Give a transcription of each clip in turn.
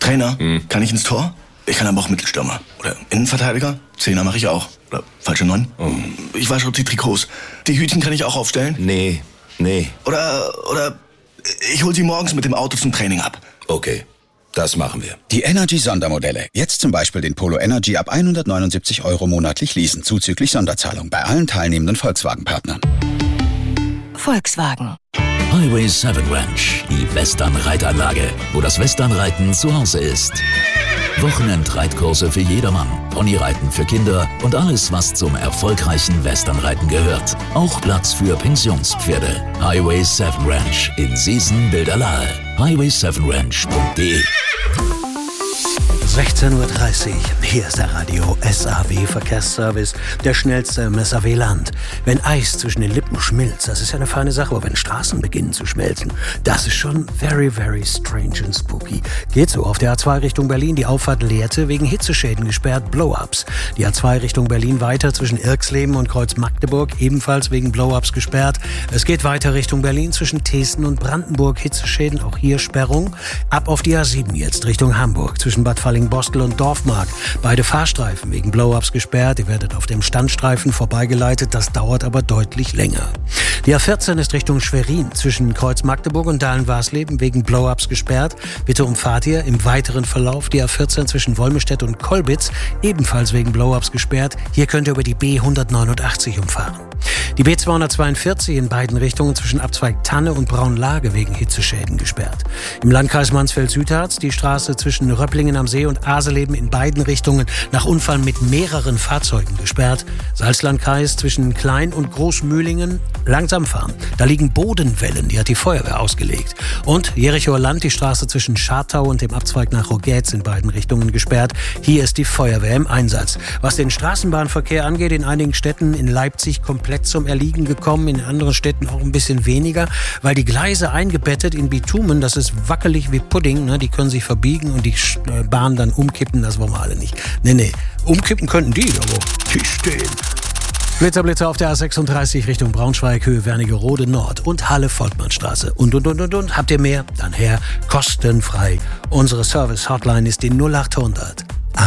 Trainer, kann ich ins Tor? Ich kann aber auch Mittelstürmer. Oder Innenverteidiger? Zehner mache ich auch. Oder falsche 9. Ich wasche auch die Trikots. Die Hütchen kann ich auch aufstellen? Nee. Oder ich hol sie morgens mit dem Auto zum Training ab. Okay, das machen wir. Die Energy-Sondermodelle. Jetzt zum Beispiel den Polo Energy ab 179 € monatlich leasen, zuzüglich Sonderzahlung bei allen teilnehmenden Volkswagen-Partnern. Volkswagen. Highway 7 Ranch, die Western-Reitanlage, wo das Westernreiten zu Hause ist. Wochenendreitkurse für jedermann, Ponyreiten für Kinder und alles, was zum erfolgreichen Westernreiten gehört. Auch Platz für Pensionspferde. Highway 7 Ranch in Seesen-Bilderlahe. highway7ranch.de. 16:30 Uhr. Hier ist der Radio SAW Verkehrsservice, der schnellste im SAW-Land. Wenn Eis zwischen den Lippen schmilzt, das ist ja eine feine Sache, aber wenn Straßen beginnen zu schmelzen, das ist schon very, very strange and spooky. Geht so. Auf der A2 Richtung Berlin, die Auffahrt Lehrte, wegen Hitzeschäden gesperrt, Blow-Ups. Die A2 Richtung Berlin weiter zwischen Irxleben und Kreuz Magdeburg, ebenfalls wegen Blow-Ups gesperrt. Es geht weiter Richtung Berlin zwischen Thesen und Brandenburg, Hitzeschäden, auch hier Sperrung. Ab auf die A7 jetzt Richtung Hamburg, zwischen Bad Falling-Bostel und Dorfmark. Beide Fahrstreifen wegen Blow-Ups gesperrt. Ihr werdet auf dem Standstreifen vorbeigeleitet. Das dauert aber deutlich länger. Die A14 ist Richtung Schwerin zwischen Kreuz Magdeburg und Dahlen-Warsleben wegen Blow-Ups gesperrt. Bitte umfahrt ihr im weiteren Verlauf die A14 zwischen Wolmestedt und Kolbitz, ebenfalls wegen Blow-Ups gesperrt. Hier könnt ihr über die B189 umfahren. Die B242 in beiden Richtungen zwischen Abzweig Tanne und Braunlage wegen Hitzeschäden gesperrt. Im Landkreis Mansfeld-Südharz die Straße zwischen Röpplingen am See und Aseleben in beiden Richtungen nach Unfall mit mehreren Fahrzeugen gesperrt. Salzlandkreis zwischen Klein- und Großmühlingen langsam fahren. Da liegen Bodenwellen, die hat die Feuerwehr ausgelegt. Und Jerichoer Land, die Straße zwischen Schartau und dem Abzweig nach Rogetz in beiden Richtungen gesperrt. Hier ist die Feuerwehr im Einsatz. Was den Straßenbahnverkehr angeht, in einigen Städten in Leipzig komplett zum Erliegen gekommen, in anderen Städten auch ein bisschen weniger, weil die Gleise eingebettet in Bitumen, das ist wackelig wie Pudding, ne? Die können sich verbiegen und die Bahn dann umkippen, das wollen wir alle nicht. Nee, umkippen könnten die, aber die stehen. Blitzer auf der A36 Richtung Braunschweig, Höhe Wernigerode Nord und Halle-Volkmannstraße. Und. Habt ihr mehr? Dann her, kostenfrei. Unsere Service-Hotline ist die 0800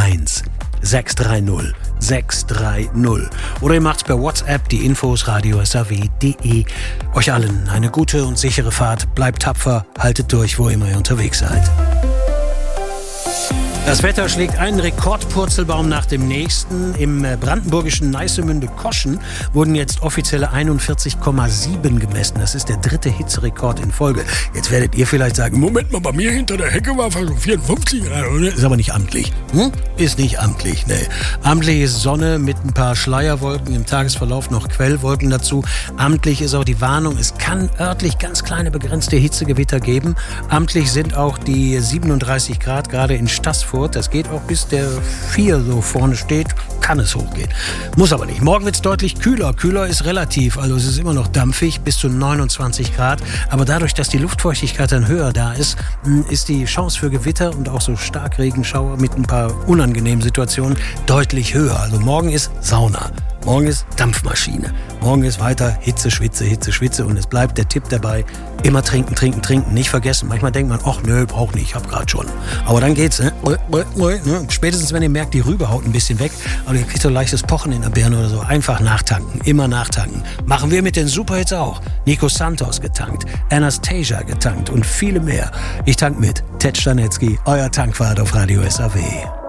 1630 630. Oder ihr macht's per WhatsApp, die Infos radio.saw.de. Euch allen eine gute und sichere Fahrt. Bleibt tapfer, haltet durch, wo immer ihr unterwegs seid. Das Wetter schlägt einen Rekordpurzelbaum nach dem nächsten. Im brandenburgischen Neissemünde-Koschen wurden jetzt offizielle 41,7 gemessen. Das ist der 3. Hitzerekord in Folge. Jetzt werdet ihr vielleicht sagen, Moment mal, bei mir hinter der Hecke war fast 54 Grad. Ist aber nicht amtlich. Ist nicht amtlich, ne. Amtlich ist Sonne mit ein paar Schleierwolken, im Tagesverlauf noch Quellwolken dazu. Amtlich ist auch die Warnung, es kann örtlich ganz kleine begrenzte Hitzegewitter geben. Amtlich sind auch die 37 Grad, gerade in Stassfurt. Das geht auch bis der 4 so vorne steht, kann es hochgehen. Muss aber nicht. Morgen wird es deutlich kühler. Kühler ist relativ, also es ist immer noch dampfig, bis zu 29 Grad. Aber dadurch, dass die Luftfeuchtigkeit dann höher da ist, ist die Chance für Gewitter und auch so Starkregenschauer mit ein paar unangenehmen Situationen deutlich höher. Also morgen ist Sauna. Morgen ist Dampfmaschine. Morgen ist weiter Hitze, Schwitze und es bleibt der Tipp dabei, immer trinken. Nicht vergessen, manchmal denkt man, ach nö, brauch nicht, ich hab grad schon. Aber dann geht's, ne? Spätestens, wenn ihr merkt, die Rübe haut ein bisschen weg, aber ihr kriegt so leichtes Pochen in der Birne oder so, einfach nachtanken, immer nachtanken. Machen wir mit den Superhits auch. Nico Santos getankt, Anastasia getankt und viele mehr. Ich tank mit. Ted Stanetzky, euer Tankwart auf Radio SAW.